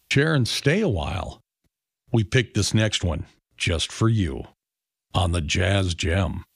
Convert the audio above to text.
share, and stay a while. We picked this next one just for you on the Jazz Gem.